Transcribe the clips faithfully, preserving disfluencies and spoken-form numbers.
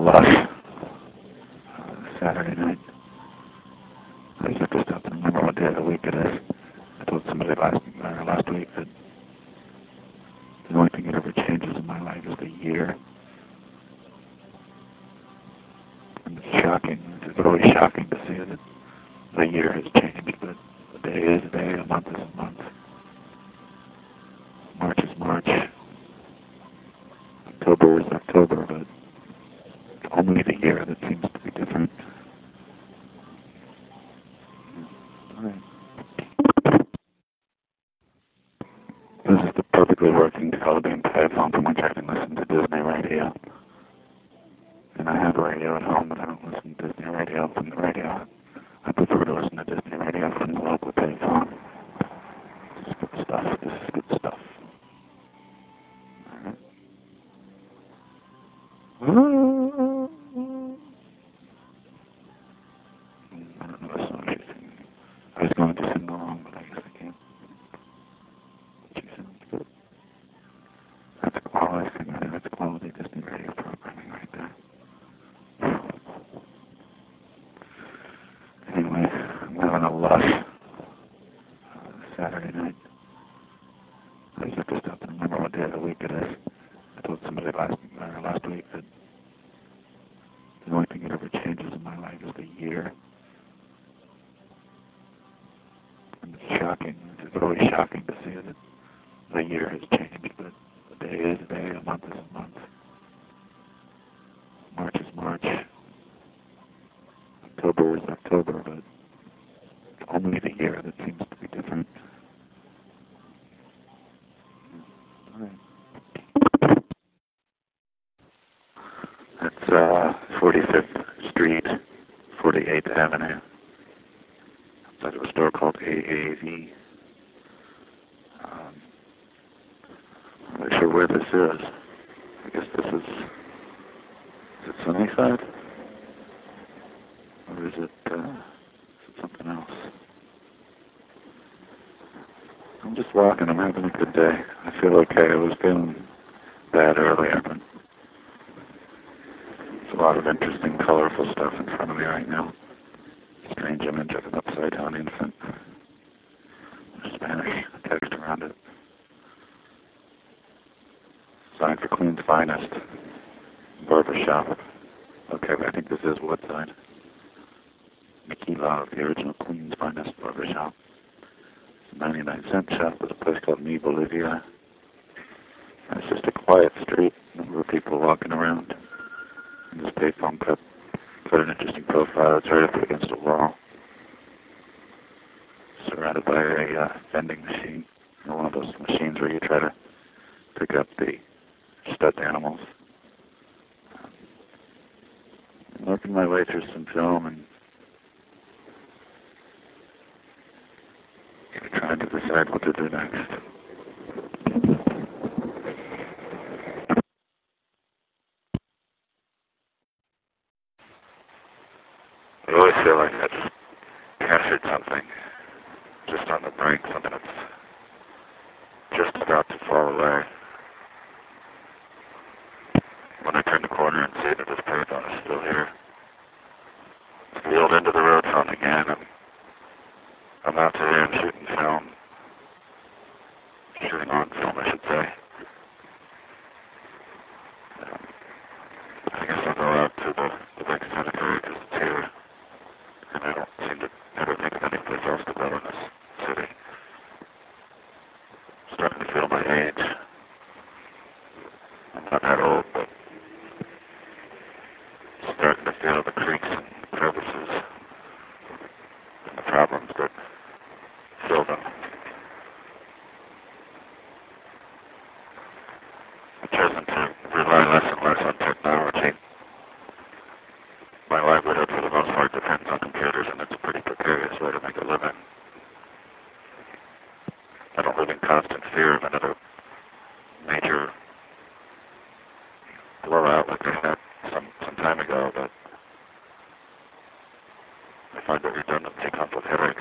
Lush uh, Saturday night. I just looked this up and remember what day of the week it is. I told somebody last uh, last week that the only thing that ever changes in my life is the year. And it's shocking. It's always shocking to see that the year has changed, but a day is a day, a month is a month. March is March. October is October, but it's only the year that seems to be different. All right. This is the perfectly working television payphone from which I can listen to Disney radio. And I have a radio at home, but I don't listen to Disney radio from the radio. I prefer to listen to Disney radio from the local payphone. This is good stuff. This is good stuff. All right. I don't know the song she's singing. I was going to sing along, but I guess I can't. She sounds good. That's quality, that's quality Disney radio programming right there. Anyway, I'm having a Lush uh, Saturday night. I just looked this up and remember what day of the week it is. I told somebody last uh, last week that the only thing that ever changes in my life is the year. And it's shocking. It's always shocking to see that the year has changed, but a day is a day, a month is a month. March is March. October is October, but it's only the year that seems to be different. All right. That's uh, forty-fifth Street, forty-eighth Avenue. Outside of a store called A A V. Um, I'm not sure where this is. I guess this is, is it Sunnyside? Or is it, uh, is it something else? I'm just walking. I'm having a good day. I feel okay. I was feeling bad earlier, but there's a lot of interesting, colorful stuff in front of me right now. Strange image of an upside-down infant. Spanish text around it. Sign for Queen's Finest. Barbershop. Okay, I think this is Woodside. Mickey Love, the original Queen's Finest Barbershop. It's a ninety-nine cent shop at a place called Mi Bolivia. And it's just a quiet street. A number of people walking around. And this payphone cut, cut an interesting profile. It's right up against a wall. Surrounded by a uh, vending machine. Or one of those machines where you try to pick up the stuffed animals. I'm working my way through some film and trying to decide what to do next. I always feel like I just captured something just on the brink, something that's just about to fall away. When I turn the corner and see that this payphone is still here. It's the old end of the road phone again. I'm, I'm out today. I'm shooting film. Shooting on film, I should say. Um, I guess I'll go out to the, the big cemetery because it's here. And I don't seem to ever think of any place else to go in this city. I'm starting to feel my age. I'm not that old, but starting to feel the creaks and crevices and the problems that fill them. I've chosen to rely less and less on technology. My livelihood, for the most part, depends on computers, and it's a pretty precarious way to make a living. I don't live in constant fear of another major blowout like I had some, some time ago, but I find it redundancy comes with headaches.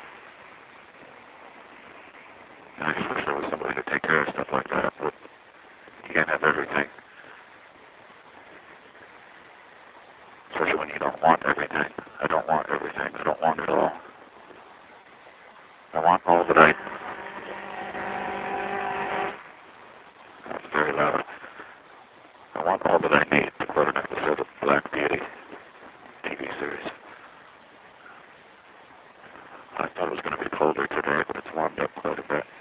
I just wish there was somebody to take care of stuff like that, but when you don't want everything. I don't want everything. I don't want it all. I want all that I... That's very loud. I want all that I need to quote an episode of Black Beauty T V series. I thought it was going to be colder today, but it's warmed up quite a bit.